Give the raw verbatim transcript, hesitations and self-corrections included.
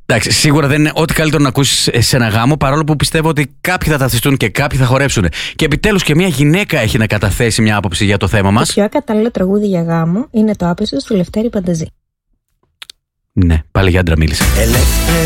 Εντάξει, σίγουρα δεν είναι ό,τι καλύτερο να ακούσεις σε ένα γάμο, παρόλο που πιστεύω ότι κάποιοι θα ταυτιστούν και κάποιοι θα χορέψουν. Και επιτέλους και μια γυναίκα έχει να καταθέσει μια άποψη για το θέμα μας. Το πιο ακατάλληλο τραγούδι για γάμο είναι το Άπεσος του Λευτέρη Πανταζή. Ναι, πάλι για άντρα μίλησε. Ελεύθερη